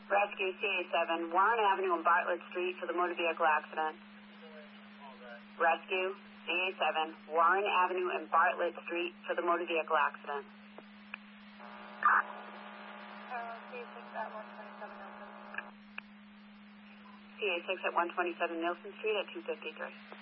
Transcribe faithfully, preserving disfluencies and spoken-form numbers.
Rescue C A seven, Warren Avenue and Bartlett Street for the motor vehicle accident. Rescue C A seven, Warren Avenue and Bartlett Street for the motor vehicle accident. C A six at one twenty-seven Nielsen Street at two fifty-three.